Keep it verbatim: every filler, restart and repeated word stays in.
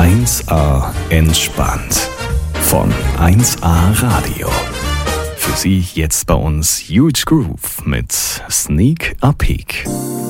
eins A entspannt von eins A Radio. Für Sie jetzt bei uns Huge Groove mit Sneak a Peek.